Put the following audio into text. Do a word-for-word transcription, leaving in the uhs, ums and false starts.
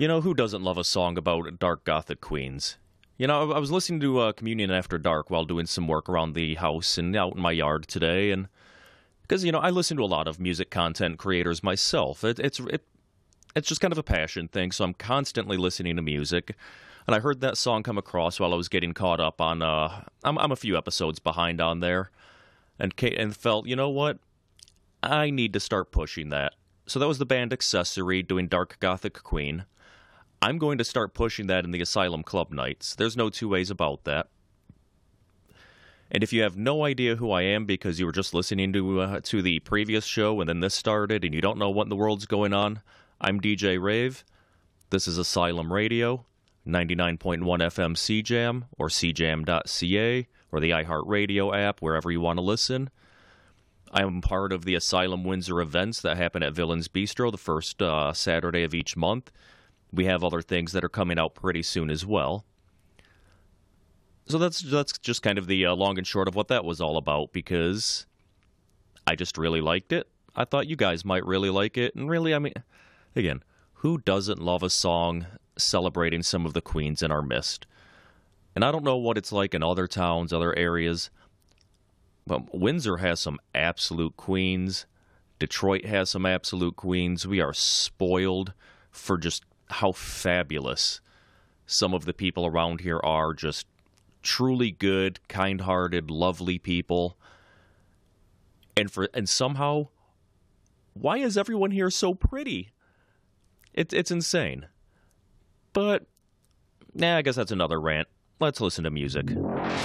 You know, who doesn't love a song about dark gothic queens? You know, I I was listening to uh, Communion After Dark while doing some work around the house and out in my yard today, and because, you know, I listen to a lot of music content creators myself. It, it's it, it's just kind of a passion thing, so I'm constantly listening to music. And I heard that song come across while I was getting caught up on, uh, I'm, I'm a few episodes behind on there, and, ca- and felt, you know what, I need to start pushing that. So that was the band Accessory doing Dark Gothic Queen. I'm going to start pushing that in the Asylum Club nights. There's no two ways about that. And if you have no idea who I am because you were just listening to uh, to the previous show and then this started and you don't know what in the world's going on, I'm D J Rave. This is Asylum Radio, ninety-nine point one F M C Jam or C jam dot C A or the iHeartRadio app, wherever you want to listen. I am part of the Asylum Windsor events that happen at Villains Bistro the first uh, Saturday of each month. We have other things that are coming out pretty soon as well. So that's that's just kind of the uh, long and short of what that was all about, because I just really liked it. I thought you guys might really like it. And really, I mean, again, who doesn't love a song celebrating some of the queens in our midst? And I don't know what it's like in other towns, other areas, but Windsor has some absolute queens. Detroit has some absolute queens. We are spoiled for just how fabulous some of the people around here are. Just truly good, kind-hearted, lovely people. And for and somehow, why is everyone here so pretty? It, it's insane. But, nah, I guess that's another rant. Let's listen to music.